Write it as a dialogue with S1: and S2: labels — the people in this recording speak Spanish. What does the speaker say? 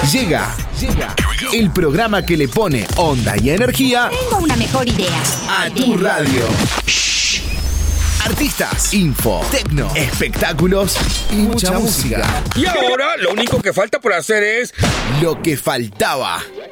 S1: Llega el programa que le pone onda y energía.
S2: Tengo una mejor idea.
S1: A tu radio. Artistas, info, tecno, espectáculos y mucha música.
S3: Y ahora lo único que falta por hacer es
S1: lo que faltaba.